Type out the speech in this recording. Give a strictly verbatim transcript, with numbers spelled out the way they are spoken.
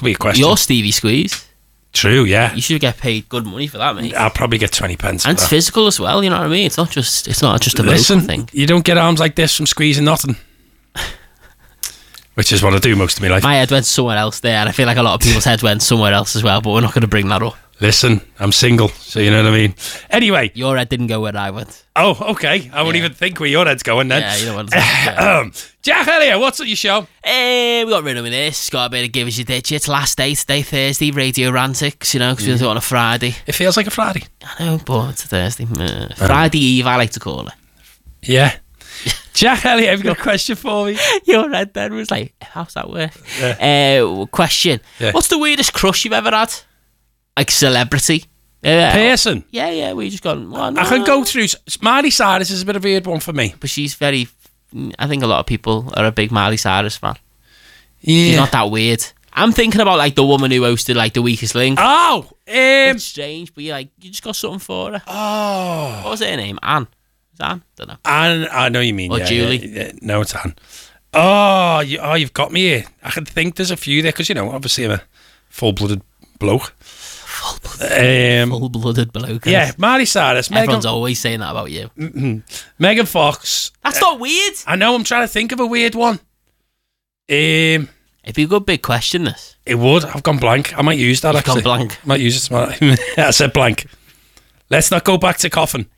be a question. You're Stevie Squeeze. True, yeah. You should get paid good money for that, mate. I'll probably get twenty pence for And it's that. physical as well, you know what I mean? It's not just it's not just a Listen, vocal thing. you don't get arms like this from squeezing nothing. Which is what I do most of my life. My head went somewhere else there, and I feel like a lot of people's heads went somewhere else as well, but we're not going to bring that up. Listen, I'm single, so you know what I mean. Anyway. Your head didn't go where I went. Oh, okay. I won't Yeah. even think where your head's going then. Yeah, you know what I'm saying. Yeah. um, Jack Elliott, what's at your show? Eh, we got rid of me this. Got a bit of give us your ditch. It's last day, today, Thursday, Radio Rantics, you know, because we do it on a Friday. It feels like a Friday. I know, but it's a Thursday. Uh, Friday Eve, I like to call it. Yeah. Jack Elliott, have you got a question for me? Your head then was like, how's that work? Yeah. Uh, question. Yeah. What's the weirdest crush you've ever had? Like celebrity? Uh, Person? Yeah, yeah, we just gone, well, no. I can go through. Miley Cyrus is a bit of a weird one for me. But she's very, I think a lot of people are a big Miley Cyrus fan. Yeah. She's not that weird. I'm thinking about like the woman who hosted like The Weakest Link. Oh! Um, It's strange, but you like you just got something for her. oh. What was her name? Anne? Is that Anne? Don't know. Anne, I know you mean. Or yeah, Julie. Yeah, yeah. No, it's Anne. Oh, you, oh, you've got me here. I can think there's a few there because, you know, obviously I'm a full-blooded bloke. Full-blooded, Um, full-blooded bloke. Yeah, Miley Cyrus. Everyone's Megan, always saying that about you. Megan Fox. That's not weird. I know, I'm trying to think of a weird one. Um, It'd be a good big question, this. It would. I've gone blank. I might use that, You've actually. gone blank. I might use it tomorrow. I said blank. Let's not go back to coffin.